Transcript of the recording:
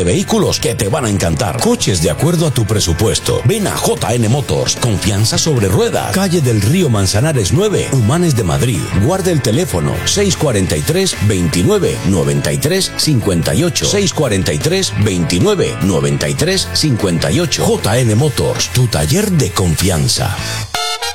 de vehículos que te van a encantar. Coches de acuerdo a tu presupuesto. Ven a JN Motors. Confianza sobre ruedas. Calle del Río Manzanares 9, Humanes de Madrid. Guarda el teléfono 643 29 93 58. 643 29 93 58. JN Motors, tu taller de confianza.